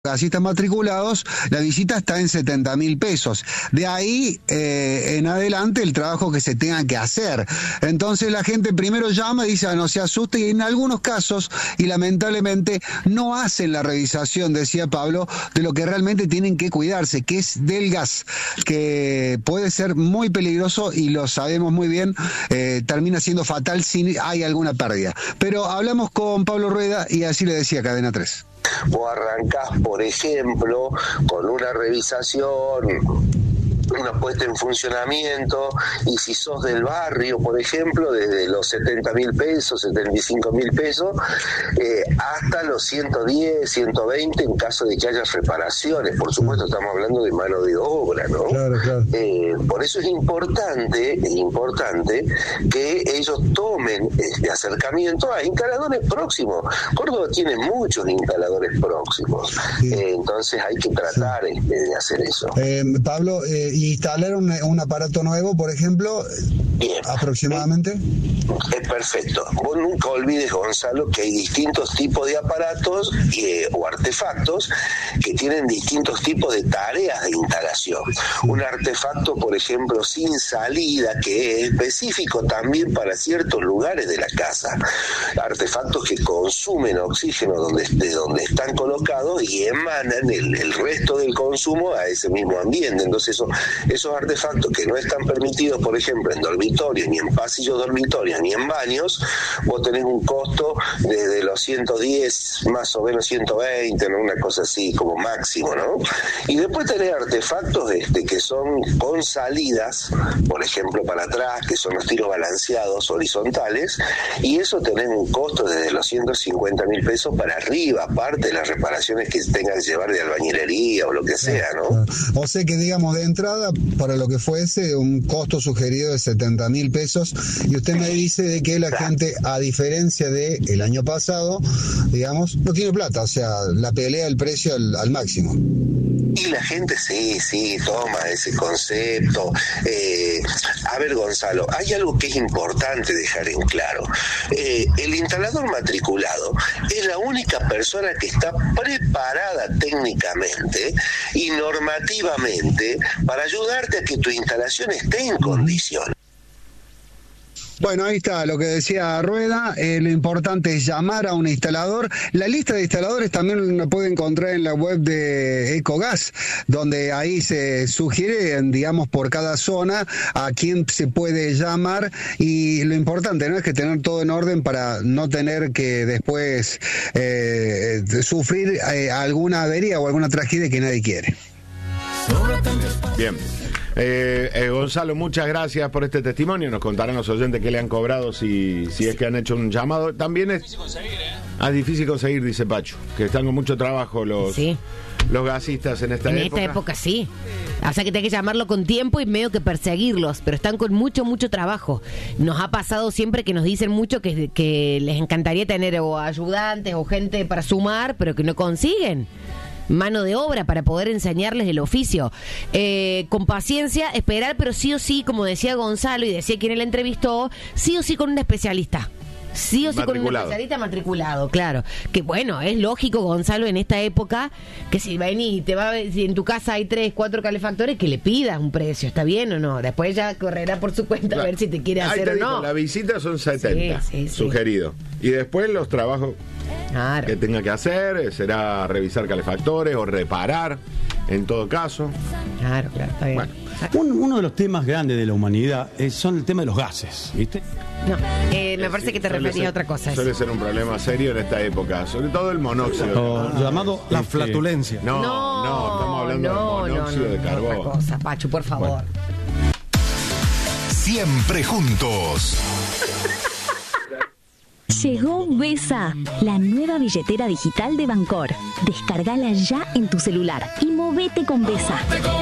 gasistas matriculados, la visita está en 70.000 pesos. De ahí en adelante el trabajo que se tenga que hacer. Entonces la gente primero llama y dice, no se asuste, y en algunos casos, y lamentablemente, no hacen la revisación, decía Pablo, de lo que realmente tienen que cuidarse, que es del gas, que puede ser muy peligroso y lo sabemos muy bien, termina siendo fatal si hay alguna pérdida. Pero hablamos con Pablo Rueda y así le decía Cadena 3. Vos arrancás, por ejemplo, con una revisación, una puesta en funcionamiento, y si sos del barrio, por ejemplo, desde los 70.000 pesos, 75.000 pesos, hasta los 110, 120 en caso de que haya reparaciones. Por supuesto, estamos hablando de mano de obra, ¿no? Claro. Por eso es importante que ellos tomen este acercamiento a instaladores próximos. Córdoba tiene muchos instaladores próximos, sí. Entonces hay que tratar de hacer eso. Pablo, ¿instalar un aparato nuevo, por ejemplo? Bien. ¿Aproximadamente? Es perfecto. Vos nunca olvides, Gonzalo, que hay distintos tipos de aparatos o artefactos que tienen distintos tipos de tareas de instalación. Un artefacto, por ejemplo, sin salida, que es específico también para ciertos lugares de la casa. Artefactos que consumen oxígeno de donde están colocados y emanan el resto del consumo a ese mismo ambiente. Entonces esos artefactos que no están permitidos, por ejemplo, en dormitorios, ni en pasillos dormitorios, ni en baños, vos tenés un costo desde los 110, más o menos 120, ¿no? Una cosa así como máximo, ¿no? Y después tenés artefactos que son con salidas, por ejemplo, para atrás, que son los tiros balanceados horizontales, y eso tenés un costo desde los 150.000 pesos para arriba, aparte de las reparaciones que tengan que llevar de albañilería o lo que sea, ¿no? O sea que, digamos, de entrada, para lo que fuese, un costo sugerido de 70.000 pesos, y usted me dice de que la gente, a diferencia del año pasado, digamos, no tiene plata, o sea, la pelea el precio al máximo. Y la gente sí, toma ese concepto. A ver, Gonzalo, hay algo que es importante dejar en claro. El instalador matriculado es la única persona que está preparada técnicamente y normativamente para ayudarte a que tu instalación esté en condiciones. Bueno, ahí está lo que decía Rueda. Lo importante es llamar a un instalador. La lista de instaladores también la puede encontrar en la web de Ecogas, donde ahí se sugiere, digamos, por cada zona a quién se puede llamar. Y lo importante, ¿no?, es que tener todo en orden para no tener que después sufrir alguna avería o alguna tragedia que nadie quiere. Bien. Gonzalo, muchas gracias por este testimonio. Nos contarán los oyentes que le han cobrado si es que han hecho un llamado. También es difícil conseguir, dice Pacho, que están con mucho trabajo los gasistas en esta época. En esta época sí. O sea que tenés que llamarlo con tiempo y medio que perseguirlos, pero están con mucho trabajo. Nos ha pasado siempre que nos dicen mucho que les encantaría tener o ayudantes o gente para sumar, pero que no consiguen mano de obra para poder enseñarles el oficio. Con paciencia, esperar, pero sí o sí, como decía Gonzalo y decía quien él entrevistó, sí o sí con un especialista. Sí o sí con un especialista matriculado, claro. Que bueno, es lógico, Gonzalo, en esta época, que si si en tu casa hay 3, 4 calefactores, que le pidas un precio, ¿está bien o no? Después ya correrá por su cuenta a ver si te quiere hacer o no. La visita son 70, sugerido. Y después los trabajos que tenga que hacer será revisar calefactores o reparar, en todo caso. Claro, está bien. Bueno, uno de los temas grandes de la humanidad son el tema de los gases, ¿viste? No, me parece que te referías a otra cosa. Suele ser un problema serio en esta época, sobre todo el monóxido. Llamado la flatulencia. No, estamos hablando del monóxido de carbono. Otra cosa, Pachu, por favor. Bueno. Siempre juntos. Llegó Besa, la nueva billetera digital de Bancor. Descárgala ya en tu celular y movete con Besa.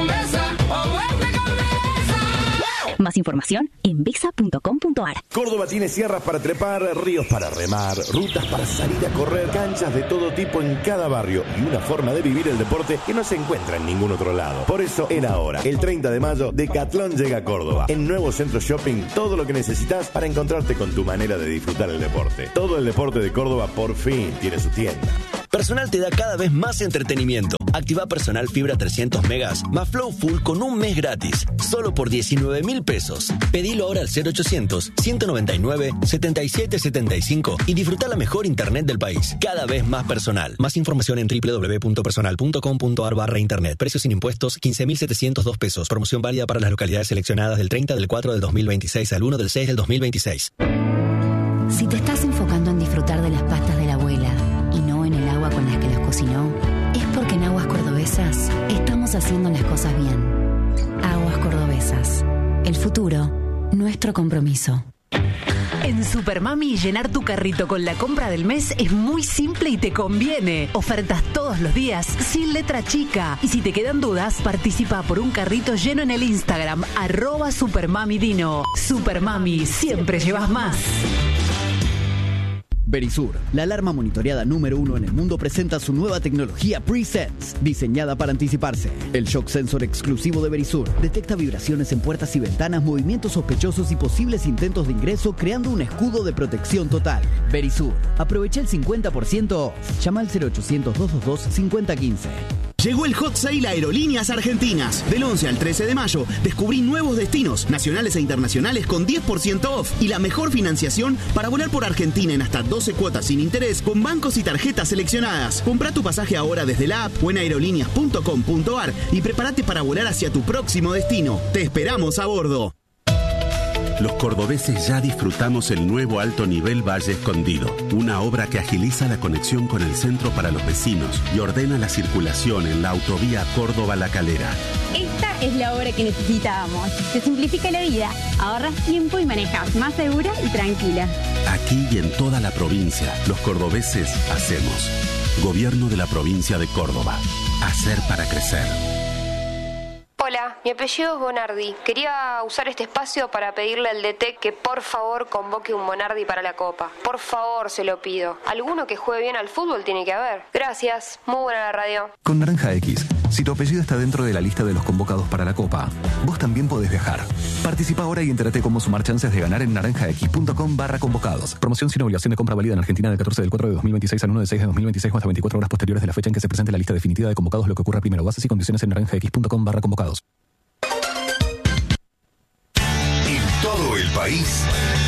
Más información en besa.com.ar. Córdoba tiene sierras para trepar, ríos para remar, rutas para salir a correr, canchas de todo tipo en cada barrio y una forma de vivir el deporte que no se encuentra en ningún otro lado. Por eso, era hora. El 30 de mayo, Decathlon llega a Córdoba. En Nuevo Centro Shopping, todo lo que necesitas para encontrarte con tu manera de disfrutar el deporte. Todo el deporte de Córdoba por fin tiene su tienda. Personal te da cada vez más entretenimiento. Activa Personal Fibra 300 megas más Flow Full con un mes gratis, solo por 19.000 pesos. Pedilo ahora al 0800-199-7775 y disfruta la mejor internet del país. Cada vez más personal. Más información en www.personal.com.ar/internet. Precios sin impuestos, 15.702 pesos. Promoción válida para las localidades seleccionadas del 30 del 4 del 2026 al 1 del 6 del 2026. Si te estás enfocando en disfrutar de las pastas de la abuela y no en el agua con las que las cocinó, es porque en Aguas Cordobesas estamos haciendo las cosas bien. Aguas Cordobesas. El futuro, nuestro compromiso. En Supermami, llenar tu carrito con la compra del mes es muy simple y te conviene. Ofertas todos los días, sin letra chica. Y si te quedan dudas, participa por un carrito lleno en el Instagram, @SupermamiDino. Supermami, siempre llevas más. Verisur, la alarma monitoreada número 1 en el mundo, presenta su nueva tecnología Pre-Sense, diseñada para anticiparse. El shock sensor exclusivo de Verisur detecta vibraciones en puertas y ventanas, movimientos sospechosos y posibles intentos de ingreso, creando un escudo de protección total. Verisur, aprovecha el 50% off. Llama al 0800-222-5015. Llegó el Hot Sale Aerolíneas Argentinas. Del 11 al 13 de mayo, descubrí nuevos destinos, nacionales e internacionales, con 10% off y la mejor financiación para volar por Argentina en hasta 12 cuotas sin interés con bancos y tarjetas seleccionadas. Comprá tu pasaje ahora desde la app o en aerolíneas.com.ar y prepárate para volar hacia tu próximo destino. Te esperamos a bordo. Los cordobeses ya disfrutamos el nuevo alto nivel Valle Escondido, una obra que agiliza la conexión con el centro para los vecinos y ordena la circulación en la autovía Córdoba-La Calera. Esta es la obra que necesitábamos. Te simplifica la vida, ahorras tiempo y manejas más segura y tranquila. Aquí y en toda la provincia, los cordobeses hacemos. Gobierno de la provincia de Córdoba. Hacer para crecer. Hola, mi apellido es Bonardi. Quería usar este espacio para pedirle al DT que por favor convoque un Bonardi para la Copa. Por favor, se lo pido. Alguno que juegue bien al fútbol tiene que haber. Gracias, muy buena la radio. Con Naranja X, si tu apellido está dentro de la lista de los convocados para la Copa, vos también podés viajar. Participa ahora y entérate cómo sumar chances de ganar en naranjax.com/convocados. Promoción sin obligación de compra válida en Argentina del 14 del 4 de 2026 al 1 del 6 de 2026 o hasta 24 horas posteriores de la fecha en que se presente la lista definitiva de convocados, lo que ocurra primero. Bases y condiciones en naranjax.com/convocados. En todo el país,